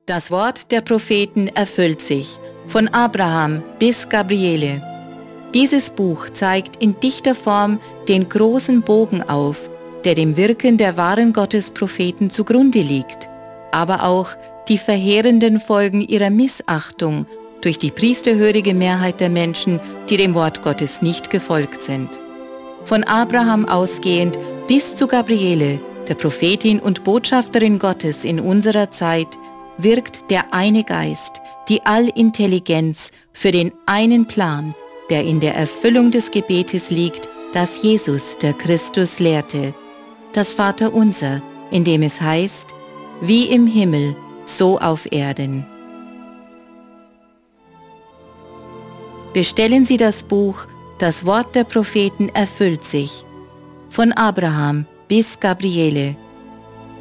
Das Wort der Propheten erfüllt sich, von Abraham bis Gabriele. Dieses Buch zeigt in dichter Form den großen Bogen auf, der dem Wirken der wahren Gottespropheten zugrunde liegt, aber auch die verheerenden Folgen ihrer Missachtung durch die priesterhörige Mehrheit der Menschen, die dem Wort Gottes nicht gefolgt sind. Von Abraham ausgehend bis zu Gabriele, der Prophetin und Botschafterin Gottes in unserer Zeit, wirkt der eine Geist, die Allintelligenz für den einen Plan, der in der Erfüllung des Gebetes liegt, das Jesus, der Christus, lehrte. Das Vaterunser, in dem es heißt, wie im Himmel, so auf Erden. Bestellen Sie das Buch Das Wort der Propheten erfüllt sich, von Abraham bis Gabriele.